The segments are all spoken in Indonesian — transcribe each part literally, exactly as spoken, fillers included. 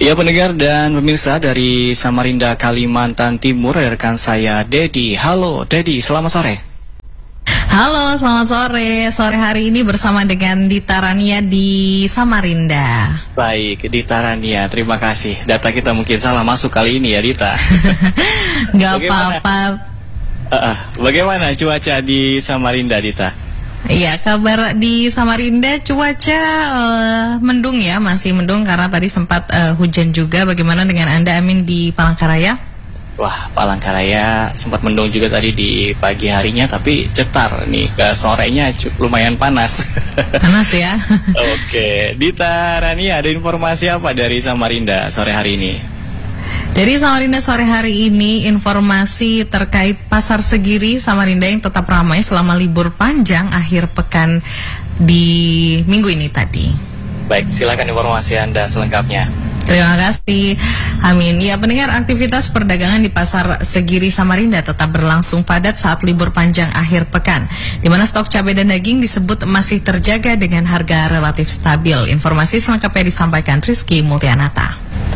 Ya pendengar dan pemirsa dari Samarinda, Kalimantan Timur, rekan saya Dedi. Halo Dedi, selamat sore. Halo, selamat sore. Sore hari ini bersama dengan Dita Rania di Samarinda. Baik, Dita Rania, terima kasih. Data kita mungkin salah masuk kali ini ya Dita. Gak apa-apa. Uh, uh, bagaimana cuaca di Samarinda, Dita? Iya, kabar di Samarinda cuaca uh, mendung ya, masih mendung karena tadi sempat uh, hujan juga. Bagaimana dengan Anda, Amin, di Palangkaraya? Wah, Palangkaraya sempat mendung juga tadi di pagi harinya, tapi cetar nih ke sorenya lumayan panas. Panas ya. Oke, Dita Rania, ada informasi apa dari Samarinda sore hari ini? Dari Samarinda sore hari ini, informasi terkait Pasar Segiri Samarinda yang tetap ramai selama libur panjang akhir pekan di minggu ini tadi. Baik, silakan informasi Anda selengkapnya. Terima kasih, Amin. Ya, pendengar, aktivitas perdagangan di Pasar Segiri Samarinda tetap berlangsung padat saat libur panjang akhir pekan, di mana stok cabai dan daging disebut masih terjaga dengan harga relatif stabil. Informasi selengkapnya disampaikan Rizky Multianata.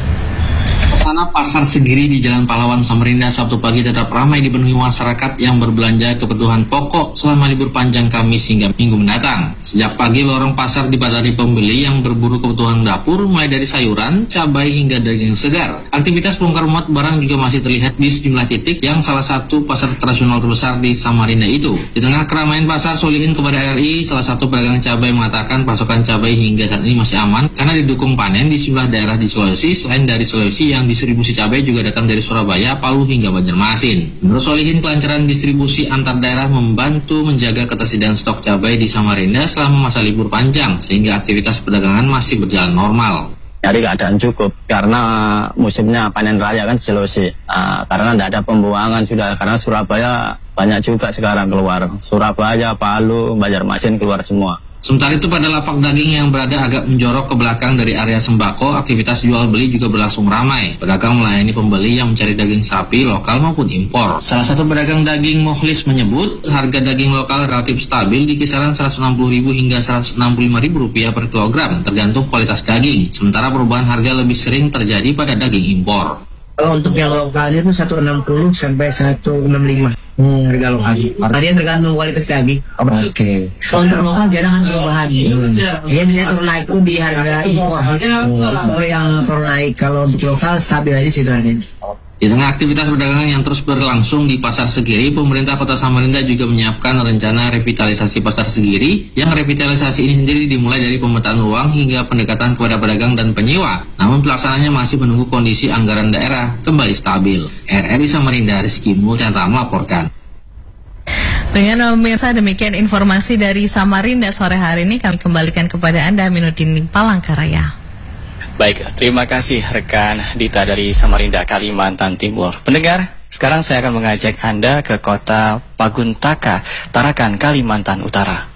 Suasana Pasar Segiri di Jalan Pahlawan Samarinda Sabtu pagi tetap ramai dipenuhi masyarakat yang berbelanja kebutuhan pokok selama libur panjang Kamis hingga Minggu mendatang. Sejak pagi lorong pasar dipadati pembeli yang berburu kebutuhan dapur mulai dari sayuran, cabai hingga daging segar. Aktivitas bongkar muat barang juga masih terlihat di sejumlah titik yang salah satu pasar tradisional terbesar di Samarinda itu. Di tengah keramaian pasar, Solihin kepada R I, salah satu pedagang cabai mengatakan pasokan cabai hingga saat ini masih aman karena didukung panen di sejumlah daerah di Sulawesi. Selain dari Sulawesi, yang distribusi cabai juga datang dari Surabaya, Palu hingga Banjarmasin. Menurut Solihin, kelancaran distribusi antar daerah membantu menjaga ketersediaan stok cabai di Samarinda selama masa libur panjang, sehingga aktivitas perdagangan masih berjalan normal. Dari keadaan cukup karena musimnya panen raya kan di Sulawesi, uh, karena tidak ada pembuangan sudah, karena Surabaya banyak juga sekarang keluar, Surabaya, Palu, Banjarmasin keluar semua. Sementara itu pada lapak daging yang berada agak menjorok ke belakang dari area sembako, aktivitas jual beli juga berlangsung ramai. Pedagang melayani pembeli yang mencari daging sapi lokal maupun impor. Salah satu pedagang daging Mukhlis menyebut harga daging lokal relatif stabil di kisaran seratus enam puluh ribu hingga seratus enam puluh lima ribu rupiah per kilogram, tergantung kualitas daging. Sementara perubahan harga lebih sering terjadi pada daging impor. Kalau untuk yang lokal itu seratus enam puluh sampai seratus enam puluh lima. Hmm, harga lokal. Tadi tergantung kualitas daging. Oke. Okay. Kalau untuk lokal jarang kan perubahan. Hmm. Ya bisa turun naik pun di harga impor. Kalau yang turun naik, kalau untuk lokal stabil aja sih tadi. Di tengah aktivitas perdagangan yang terus berlangsung di Pasar Segiri, pemerintah Kota Samarinda juga menyiapkan rencana revitalisasi Pasar Segiri, yang revitalisasi ini sendiri dimulai dari pemetaan ruang hingga pendekatan kepada pedagang dan penyewa. Namun pelaksananya masih menunggu kondisi anggaran daerah kembali stabil. R R I Samarinda, Rizky Multianata melaporkan. Dengan pemirsa, demikian informasi dari Samarinda sore hari ini. Kami kembalikan kepada Anda, Aminuddin Palangkaraya. Baik, terima kasih rekan Dita dari Samarinda, Kalimantan Timur. Pendengar, sekarang saya akan mengajak Anda ke kota Paguntaka, Tarakan, Kalimantan Utara.